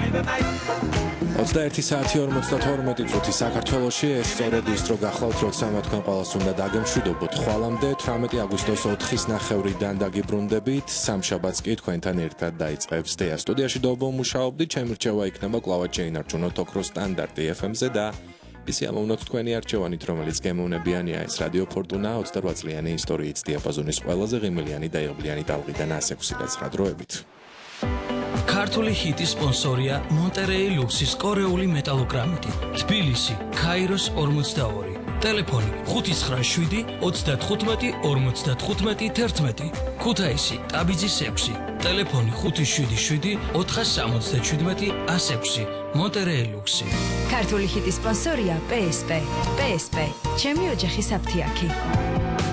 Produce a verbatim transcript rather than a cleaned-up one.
ოცდაერთი საათი ორმოცდათორმეტი წუთი საქართველოში ეს სწორედ ის დრო გახლავთ, როცა მე თქვენ ყველას უნდა დაგემშვიდობოთ. ხვალამდე თვრამეტი აგვისტოს ოთხის ნახევრიდან დაგიბრუნდებით. სამშაბათს კი თქვენთან ერთად დაიწყებს დეა სტუდიაში დობო მუშაობდი. ჩემი რჩევა იქნება კლავად შეინარჩუნოთ ოქროს სტანდარტი ეფ ემ-ზე და ისი ამოვნოთ თქვენი არჩევანით, რომელიც გემოვნებიანია ეს რადიო ფორტუნა ოცდარვა წლიანი ისტორიით დიაპაზონის ყველაზე ღიმილიანი და იღბლიანი ტალღიდან ას ექვსი და ცხრა დროებით. ქართული ჰიტის სპონსორია მონტერეი ლუქსის კორეული მეტალოგრამიტი, თბილისი, ქაიროს ორმოცდაორი, ტელეფონი ხუთი ცხრა შვიდი ოცდათხუთმეტი ორმოცდათხუთმეტი თერთმეტი, ქუთაისი, ტაბიძის ექვსი, ტელეფონი ხუთი შვიდი შვიდი ოთხასამოცდაჩვიდმეტი ას ექვსი, მონტერეი ლუქსი. ქართული ჰიტის სპონსორია პე ეს პე. პე ეს პე, ჩემი ოჯახის აფთიაქი.